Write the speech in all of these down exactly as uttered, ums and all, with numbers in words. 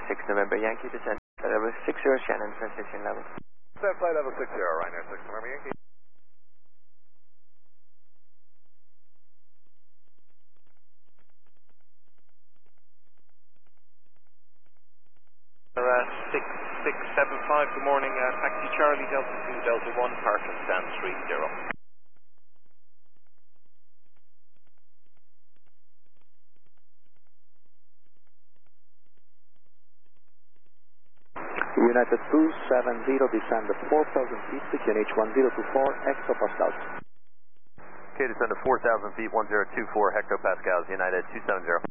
six November Yankee descent. Level six zero Shannon, transition level. Set flight level six zero, Ryanair six November Yankee. Uh, six six seven five, good morning, uh, taxi Charlie Delta two Delta one, park and stand three zero. United two seven zero, descend at four thousand feet, Q N H one zero two four, hectopascals. Okay, descend to four thousand feet, one zero two four hectopascals, United two seven zero.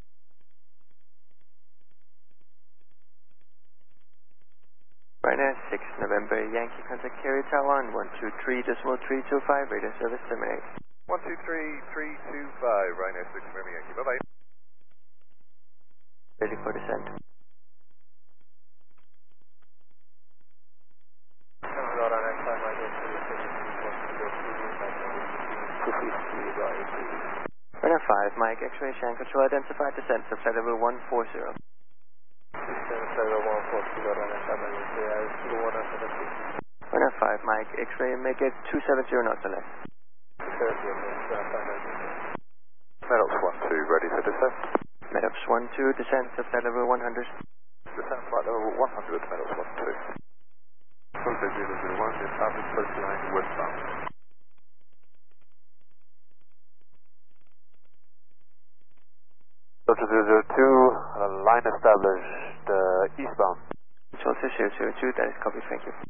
Ryanair six November Yankee, contact carrier Taiwan one two three decimal three two five, radio service terminate. one two three three two five, Ryanair six November Yankee, bye bye. Ready for descent. Ryanair five, Mike, X-ray Shan control identified descent, subside level one four zero. Ryanair five, Mike, X-ray, make it two seven zero knots or less. Meadows one two, ready for descent. Meadows one two, descent, subside level one hundred. Descent flight level one hundred, Meadows one two. Delta zero zero one, establish first line westbound. Delta zero zero two, uh, line established uh, eastbound. Delta zero zero two, that is copy, thank you.